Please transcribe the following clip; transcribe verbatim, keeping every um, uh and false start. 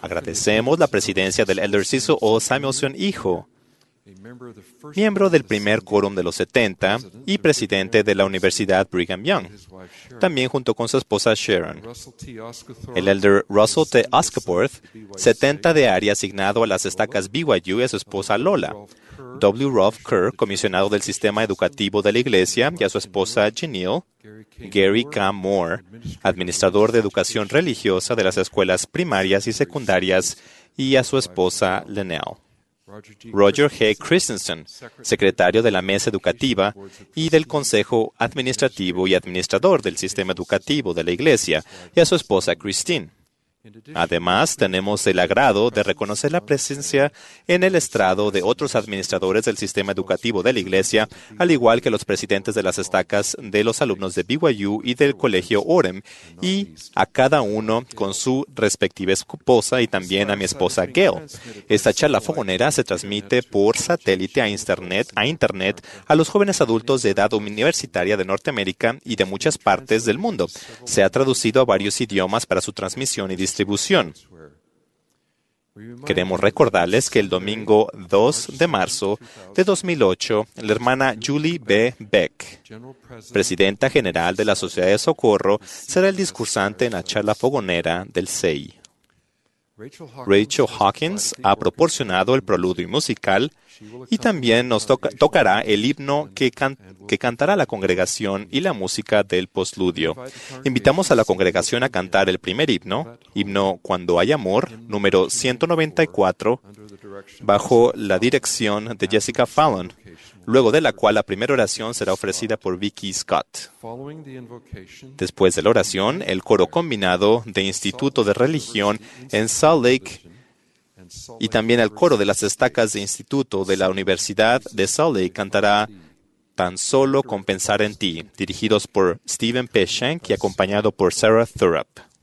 Agradecemos la presidencia del Elder Cecil O. Samuelson, hijo, miembro del primer quórum de los setenta y presidente de la Universidad Brigham Young, también junto con su esposa Sharon. El Elder Russell T. Oscaporth, setenta de área asignado a las estacas B Y U, y a su esposa Lola. W. Rolf Kerr, comisionado del Sistema Educativo de la Iglesia, y a su esposa Janelle. Gary K. Moore, administrador de educación religiosa de las escuelas primarias y secundarias, y a su esposa Linnell. Roger G. Christensen, secretario de la Mesa Educativa y del Consejo Administrativo y Administrador del Sistema Educativo de la Iglesia, y a su esposa Christine. Además, tenemos el agrado de reconocer la presencia en el estrado de otros administradores del sistema educativo de la Iglesia, al igual que los presidentes de las estacas de los alumnos de B Y U y del Colegio Orem, y a cada uno con su respectiva esposa, y también a mi esposa Gail. Esta charla fogonera se transmite por satélite a Internet, a Internet a los jóvenes adultos de edad universitaria de Norteamérica y de muchas partes del mundo. Se ha traducido a varios idiomas para su transmisión y distribución. distribución. Queremos recordarles que el domingo dos de marzo de dos mil ocho, la hermana Julie B. Beck, presidenta general de la Sociedad de Socorro, será el discursante en la charla fogonera del C E I. Rachel Hawkins ha proporcionado el preludio musical y también nos toca, tocará el himno que, can, que cantará la congregación y la música del postludio. Invitamos a la congregación a cantar el primer himno, himno Cuando hay amor, número ciento noventa y cuatro, bajo la dirección de Jessica Fallon, luego de la cual la primera oración será ofrecida por Vicky Scott. Después de la oración, el coro combinado de Instituto de Religión en Salt Lake y también el coro de las estacas de Instituto de la Universidad de Salt Lake cantará Tan solo con pensar en ti, dirigidos por Stephen P. Shank y acompañado por Sarah Thurup.